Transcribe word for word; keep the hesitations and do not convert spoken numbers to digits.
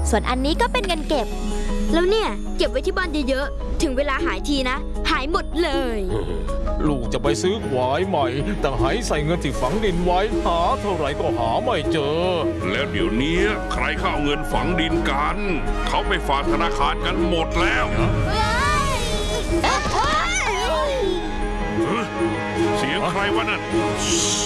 ส่วนอันนี้ก็เป็นเงินเก็บแล้วเนี่ยเก็บไว้ที่บ้านเยอะๆถึงเวลาหายทีนะหายหมดเลยลูกจะไปซื้อควายใหม่แต่หายใส่เงินที่ฝังดินไว้หาเท่าไหร่ก็หาไม่เจอแล้วเดี๋ยวนี้ใครเข้าเอาเงินฝังดินกันเขาไปฝากธนาคารกันหมดแล้วเสียงใครวะนั่น